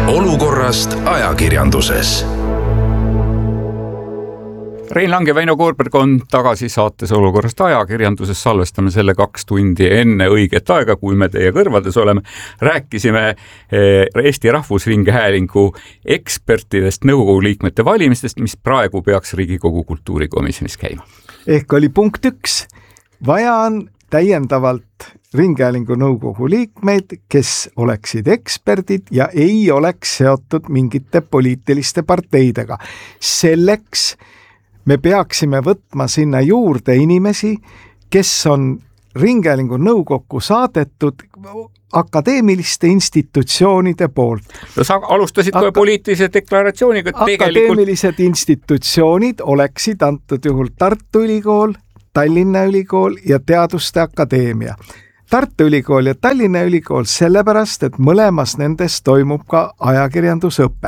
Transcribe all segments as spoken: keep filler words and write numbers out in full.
olukorrast ajakirjanduses. Rein Lang ja Väino Koorberg on tagasi saates Olukorrast ajakirjanduses. Salvestame selle kaks tundi enne õiget aega, kui me teie kõrvades oleme. Rääkisime Eesti Rahvusringhäälingu ekspertidest nõukogu liikmete valimistest, mis praegu peaks Riigikogu kultuurikomisjonis käima. Ehk oli punkt üks. Vaja on täiendavalt Ringhäälingu nõukogu liikmeid, kes oleksid eksperdid ja ei oleks seotud mingite poliitiliste parteidega. Selleks me peaksime võtma sinna juurde inimesi, kes on Ringhäälingu nõukokku saadetud akadeemiliste institutsioonide poolt. No sa alustasid kohe Aka- poliitilise deklaratsiooniga. Akadeemilised tegelikult... institutsioonid oleksid antud juhul Tartu Ülikool, Tallinna Ülikool ja Teaduste Akadeemia. Tartu Ülikool ja Tallinna Ülikool sellepärast, et mõlemas nendes toimub ka ajakirjandusõpe.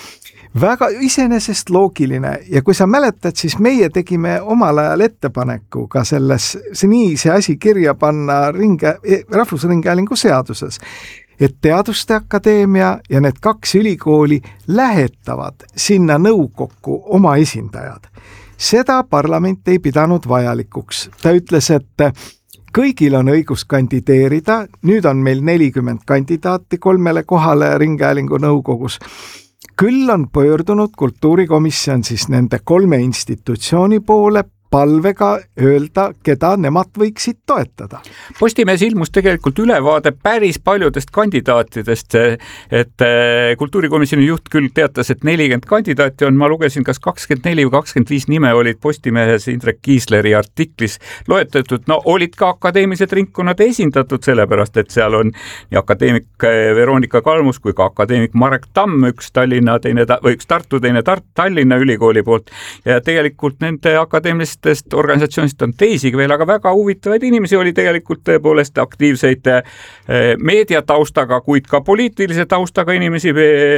Väga iseenesest loogiline ja kui sa mäletad, siis meie tegime omal ajal ettepaneku ka selles, see nii see asi kirja panna ringe, Rahvusringhäälingu seaduses, et Teaduste Akadeemia ja need kaks ülikooli lähetavad sinna nõukokku oma esindajad. Seda parlament ei pidanud vajalikuks. Ta ütles, et kõigil on õigus kandideerida, nüüd on meil nelikümmend kandidaati kolmele kohale Ringhäälingu nõukogus. Küll on pöördunud kultuurikomisjon siis nende kolme institutsiooni poole palvega öelda, keda nemad võiksid toetada. Postimees ilmus tegelikult ülevaade päris paljudest kandidaatidest, et kultuurikomisjoni juht küll teatas, et nelikümmend kandidaati on, ma lugesin, kas kakskümmend neli või kakskümmend viis nime olid Postimehes Indrek Kiisleri artiklis loetletud, no olid ka akadeemilised ringkonnad esindatud, sellepärast, et seal on nii akadeemik Veronika Kalmus kui ka akadeemik Marek Tamm, üks Tallinna, teine, või üks Tartu, teine Tart, Tallinna ülikooli poolt ja tegelikult nende akadeemilist organisatsioonist on teisigi veel, aga väga huvitavaid inimesi oli tegelikult tõepoolest aktiivseid meediataustaga, kuid ka poliitilise taustaga inimesi,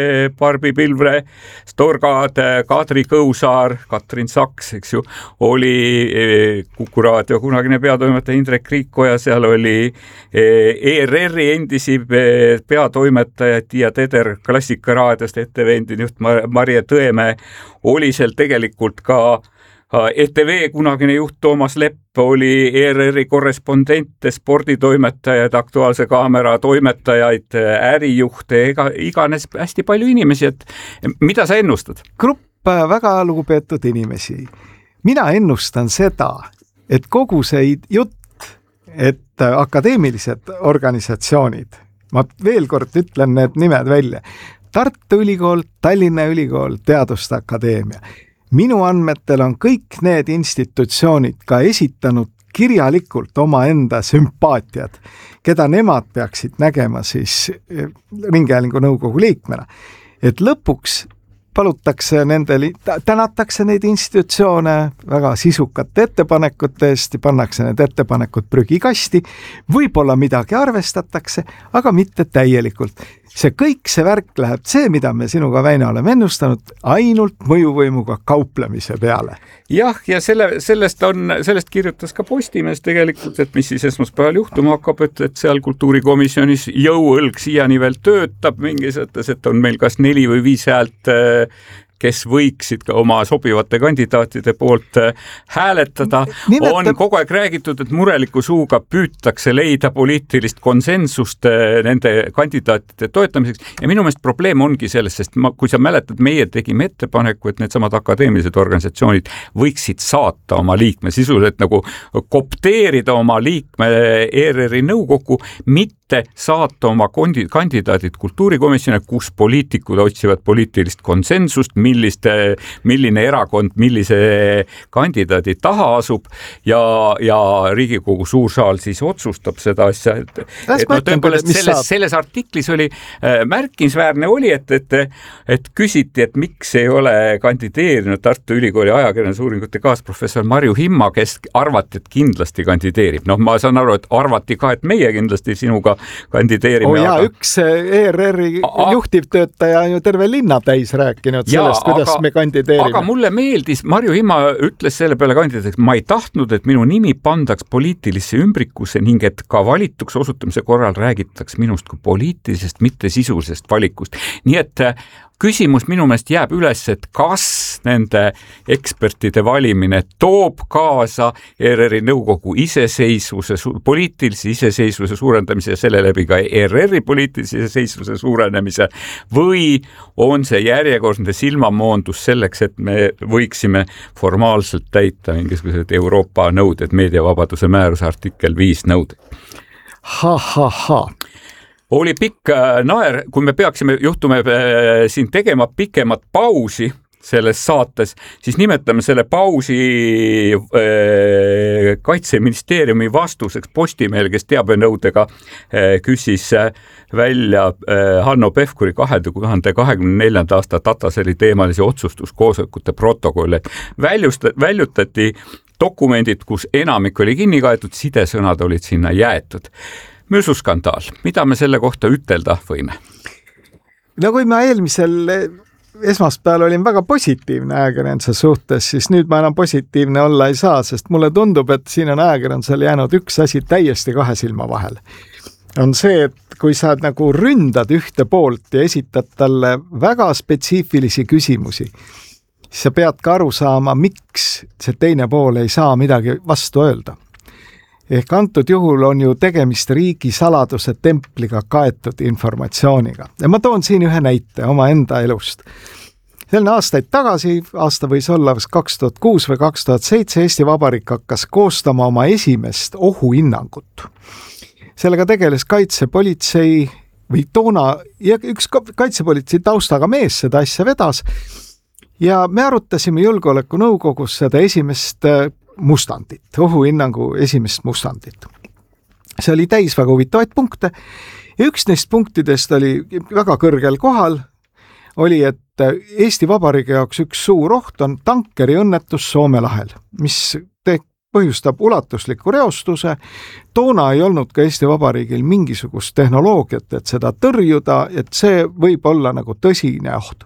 Barbi Pilvre, Storgad, Kadri Kõusaar, Katrin Saks, eks ju, oli Kuku Raadio kunagine peatoimetaja Indrek Riikoja, seal oli E R R-i endisi peatoimetaja Tiia Teder Klassikaraadiost, E T V endine juht Marje Tõemäe, oli seal tegelikult ka E T V kunagine juht Toomas Lepp, oli E R R-i korrespondente, sporditoimetajaid, Aktuaalse Kaamera toimetajaid, ärijuhte, ega, iganes hästi palju inimesi, et mida sa ennustad? Grupp väga lugupeetud inimesi. Mina ennustan seda, et kogu see jutt, et akadeemilised organisatsioonid, ma veel kord ütlen need nimed välja, Tartu Ülikool, Tallinna Ülikool, Teaduste Akadeemia, minu andmetel on kõik need institutsioonid ka esitanud kirjalikult oma enda sümpaatiad, keda nemad peaksid nägema siis Ringhäälingu nõukogu liikmena. Et lõpuks palutakse nendel, tänatakse neid institutsioone väga sisukate ettepanekute eest ja pannakse need ettepanekud prügikasti, võib-olla midagi arvestatakse, aga mitte täielikult. See kõik see värk läheb, see, mida me sinuga, Väino, oleme ennustanud, ainult mõjuvõimuga kauplemise peale. Jah, ja selle, sellest, on, sellest kirjutas ka Postimees tegelikult, et mis siis esmaspäeval juhtuma hakkab, et, et seal kultuurikomisjonis jõuõlg siiani veel töötab mingis mõttes, et on meil kas neli või viis häält, kes võiksid ka oma sobivate kandidaatide poolt hääletada. Nimetab... On kogu aeg räägitud, et mureliku suuga püütakse leida poliitilist konsensust nende kandidaatide toetamiseks ja minu meelest probleem ongi selles, sest ma, kui sa mäletad, meie tegime ettepaneku, et need samad akadeemilised organisatsioonid võiksid saata oma liikme sisuliselt nagu kopteerida oma liikme E R R-i nõukokku, mitte saata oma kandidaadid kultuurikomisjoni, kus poliitikud otsivad poliitilist konsensust, milliste, milline erakond, millise kandidaadi taha asub ja, ja Riigikogu suur saal siis otsustab seda asja. Et, et no, tõepoolest selles, selles artiklis oli äh, märkimisväärne oli, et, et, et küsiti, et miks ei ole kandideerinud Tartu Ülikooli ajakirjandusuuringute kaasprofessor Marju Himma, kes arvati, et kindlasti kandideerib. Noh, ma saan aru, et arvati ka, et meie kindlasti sinuga kandideerime. Oh jaa, aga... üks E R R-i A... juhtivtöötaja on ju terve linna täis rääkinud jaa, sellest, kuidas aga, me kandideerime. Aga mulle meeldis, Marju Hima ütles selle peale kandidaadiks, ma ei tahtnud, et minu nimi pandaks poliitilisse ümbrikusse ning et ka valituks osutamise korral räägitaks minust kui poliitilisest, mitte sisulisest valikust. Nii et küsimus minu meelest jääb üles, et kas nende ekspertide valimine toob kaasa E R R-i nõukogu iseseisvuse, poliitilise iseseisvuse suurendamise ja selle läbi ka E R R-i poliitilise iseseisvuse suurenemise või on see järjekordne silmamoondus selleks, et me võiksime formaalselt täita mingisugused Euroopa nõuded, meediavabaduse määruse artikkel viis nõuded. Ha, ha, ha. Oli pikk naer, kui me peaksime juhtume siin tegema pikemat pausi selles saates, siis nimetame selle pausi Kaitseministeeriumi vastuseks Postimehel, kes teabenõudega küsis välja Hanno Pevkuri kahe tuhande kahekümne neljanda aasta Tataseli teemalisi otsustuskoosolekute protokolle. Väljutati dokumendid, kus enamik oli kinni kaetud, sidesõnad olid sinna jäetud. Mürsuskandaal, mida me selle kohta ütelda võime? No kui ma eelmisel esmaspäeval olin väga positiivne ajakirjanduse suhtes, siis nüüd ma enam positiivne olla ei saa, sest mulle tundub, et siin on ajakirjandusel jäänud üks asi täiesti kahe silma vahel. On see, et kui sa nagu ründad ühte poolt ja esitad talle väga spetsiifilisi küsimusi, siis sa pead ka aru saama, miks see teine pool ei saa midagi vastu öelda. Ehk antud juhul on ju tegemist riigi saladuse templiga kaetud informatsiooniga. Ja ma toon siin ühe näite oma enda elust. Selline aastaid tagasi, aasta võis olla kaks tuhat kuus või kaks tuhat seitse, Eesti Vabariik hakkas koostama oma esimest ohuhinnangut. Sellega tegeles kaitsepolitsei või toona, ja üks kaitsepolitsei taustaga mees seda asja vedas ja me arutasime julgeolekunõukogus seda esimest mustandit, ohuhinnangu esimest mustandit. See oli täis väga huvitavaid punkte ja üks neist punktidest oli väga kõrgel kohal, oli, et Eesti Vabariigi jaoks üks suur oht on tankeri õnnetus Soome lahel, mis te- põhjustab ulatusliku reostuse. Toona ei olnud ka Eesti Vabariigil mingisugust tehnoloogiat, et seda tõrjuda, et see võib olla nagu tõsine oht.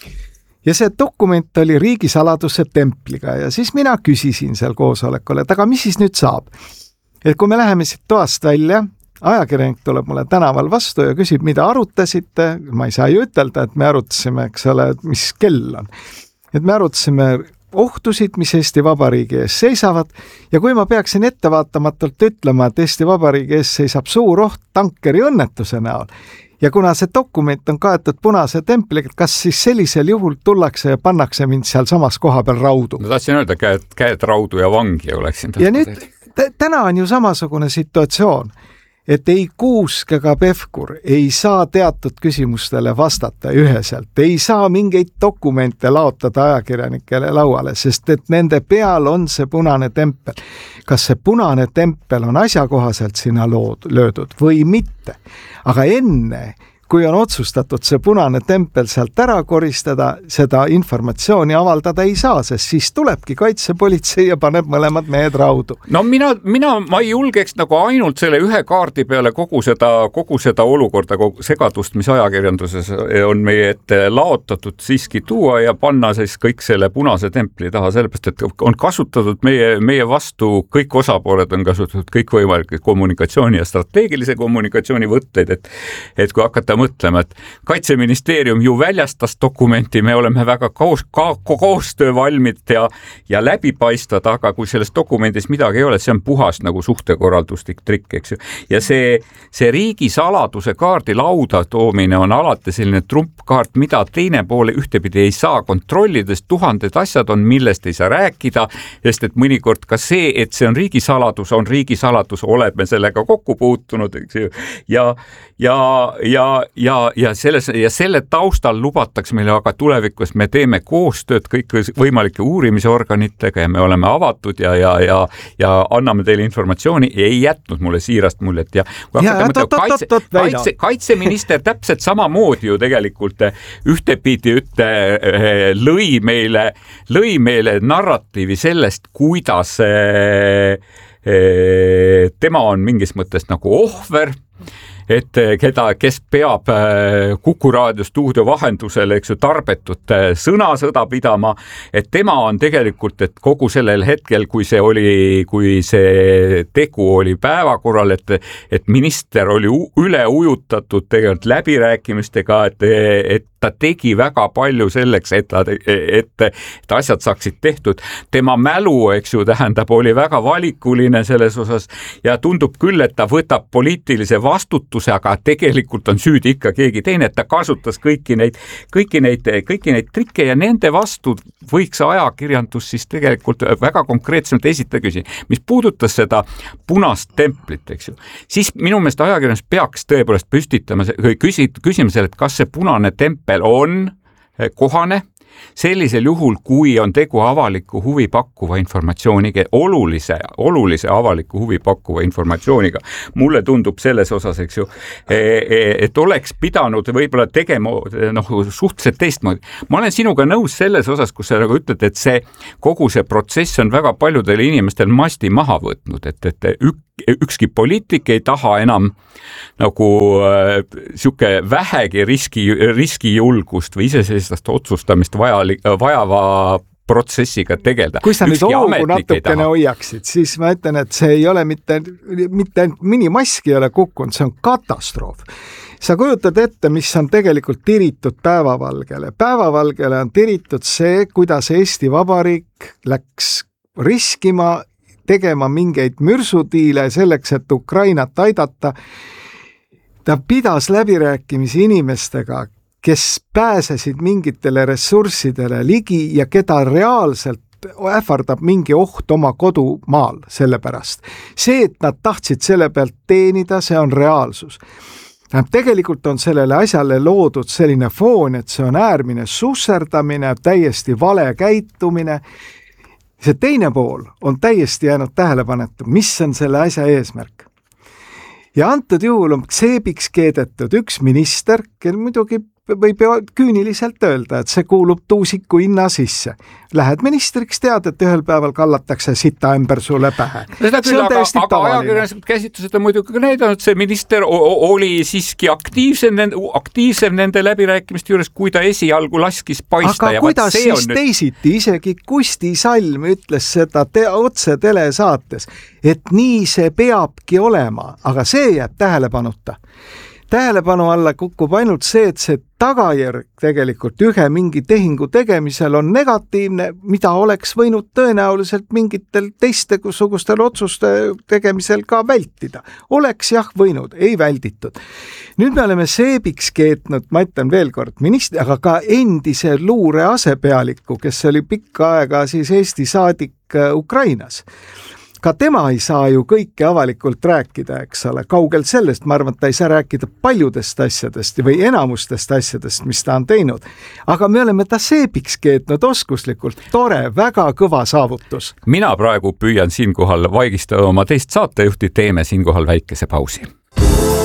Ja see dokument oli riigisaladuse templiga ja siis mina küsisin seal koosolekule, et aga mis siis nüüd saab? Et kui me läheme siit toast välja, ajakirjanik tuleb mulle tänaval vastu ja küsib, mida arutasite, ma ei saa ju ütelda, et me arutasime, eks ole, mis kell on. Et me arutasime ohtusid, mis Eesti Vabariigi ees seisavad ja kui ma peaksin ettevaatamatult ütlema, et Eesti Vabariigi ees seisab suur oht tankeri õnnetuse näol, ja kuna see dokument on kaetud punase templiga, kas siis sellisel juhul tullakse ja pannakse mind seal samas koha peal raudu? Ma tahtsin öelda, käed, käed raudu ja vangi oleksin. Ja nüüd t- täna on ju samasugune situatsioon, et ei Kuusk ega Pevkur ei saa teatud küsimustele vastata üheselt, ei saa mingeid dokumente laotada ajakirjanikele lauale, sest et nende peal on see punane tempel. Kas see punane tempel on asjakohaselt sinna lood, löödud või mitte? Aga enne, kui on otsustatud see punane tempel sealt ära koristada, seda informatsiooni avaldada ei saa, sest siis tulebki kaitsepolitsei ja paneb mõlemad mehed raudu. No mina, mina, ma ei julgeks nagu ainult selle ühe kaardi peale kogu seda, kogu seda olukorda, kogu segadust, mis ajakirjanduses on meie ette laotatud, siiski tuua ja panna siis kõik selle punase templi taha, sellepärast, et on kasutatud meie, meie vastu, kõik osapooled on kasutatud kõik võimalikke kommunikatsiooni ja strateegilise kommunikatsiooni võtteid, et, et kui hakata mõtlema, et Kaitseministeerium ju väljastas dokumenti, me oleme väga koos, ka, koostöö valmid ja, ja läbipaistvad, aga kui selles dokumendis midagi ei ole, see on puhas nagu suhtekorralduslik trikk, eks ju. Ja see, see riigisaladuse kaardi lauda toomine on alati selline trumpkaart, mida teine poole ühtepidi ei saa kontrollida, sest tuhanded asjad on, millest ei saa rääkida, sest et mõnikord ka see, et see on riigisaladus, on riigisaladus, oleme sellega kokku puutunud, eks ju. Ja, ja, ja Ja, ja, selles, ja selle taustal lubatakse meile aga tulevikus, me teeme koostööd kõik võimalike uurimisorganitega ja me oleme avatud ja, ja, ja, ja anname teile informatsiooni ja ei jätnud mulle siirast muljet. Ja, ja, ja tot, kaitse, tot, tot, kaitse, kaitseminister täpselt samamoodi ju tegelikult ühtepidi ütte, lõi, meile, lõi meile narratiivi sellest, kuidas tema on mingis mõttes nagu ohver et keda, kes peab Kuku raadio stuudio vahendusel, eks ju, tarbetut sõnasõda pidama, et tema on tegelikult, et kogu sellel hetkel, kui see oli, kui see tegu oli päevakorral, et, et minister oli üle ujutatud tegelikult läbirääkimistega, et, et ta tegi väga palju selleks, et, et, et asjad saaksid tehtud. Tema mälu, eks ju, tähendab, oli väga valikuline selles osas ja tundub küll, et ta võtab poliitilise vastutuse, aga tegelikult on süüdi ikka keegi teine, et ta kasutas kõiki neid, kõiki neid, kõiki neid trikke ja nende vastu võiks ajakirjandus siis tegelikult väga konkreetselt esitada küsi. Mis puudutas seda punast templit, eks ju, siis minu meelest ajakirjandus peaks tõepoolest püstitama küsi, küsima selle, et kas see punane tempel on kohane sellisel juhul, kui on tegu avaliku huvi pakkuva informatsiooniga, olulise, olulise avaliku huvi pakkuva informatsiooniga. Mulle tundub selles osas, eks ju, et oleks pidanud võib-olla tegema noh, suhteliselt teistmoodi. Ma olen sinuga nõus selles osas, kus sa nagu ütled, et see, kogu see protsess on väga paljudel inimestel masti maha võtnud, et, et ük, ükski poliitik ei taha enam nagu äh, siuke vähegi riski, riskijulgust või iseseisvast otsustamist vajalik, vajava protsessiga tegeleda. Kui sa nüüd hoogu natukene hoiaksid, siis ma ütlen, et see ei ole mitte, mitte ainult minimask ei ole kukkunud, see on katastroof. Sa kujutad ette, mis on tegelikult tiritud päevavalgele. Päevavalgele on tiritud see, kuidas Eesti Vabariik läks riskima, tegema mingeid mürsudiile selleks, et Ukrainat aidata. Ta pidas läbirääkimisi inimestega, kes pääsesid mingitele ressurssidele ligi ja keda reaalselt ähvardab mingi oht oma kodumaal sellepärast. See, et nad tahtsid selle pealt teenida, see on reaalsus. Tegelikult on sellele asjale loodud selline foon, et see on äärmine susserdamine, täiesti vale käitumine. See teine pool on täiesti jäänud tähelepanetu, mis on selle asja eesmärk. Ja antud juhul on seebiks keedetud üks minister, kel muidugi võib küüniliselt öelda, et see kuulub tuusiku hinna sisse. Lähed ministriks, tead, et ühel päeval kallatakse sita ümber sulle pähe. Seda küll, aga, aga ajakirjanikud käsitlused on muidugi näidanud, see minister oli siiski aktiivsem, aktiivsem nende läbirääkimiste juures, kui ta esialgu laskis paista. Aga ja kuidas siis nüüd... teisiti, isegi Kusti Salm ütles seda te otse telesaates, et nii see peabki olema, aga see jääb tähelepanuta. Tähelepanu alla kukub ainult see, et see tagajärg tegelikult ühe mingi tehingu tegemisel on negatiivne, mida oleks võinud tõenäoliselt mingitel teistsugustel otsuste tegemisel ka vältida. Oleks jah võinud, ei välditud. Nüüd me oleme seebiks keetnud, ma ütlen veel kord, ministri, aga ka endise luure asepealiku, kes oli pikka aega siis Eesti saadik Ukrainas. Ka tema ei saa ju kõike avalikult rääkida, eks ole, kaugel sellest, ma arvan, et ta ei saa rääkida paljudest asjadest või enamustest asjadest, mis ta on teinud. Aga me oleme ta seebiks keetnud oskuslikult, tore, väga kõva saavutus. Mina praegu püüan siinkohal vaigistada oma teist saatejuhti, teeme siinkohal väikese pausi.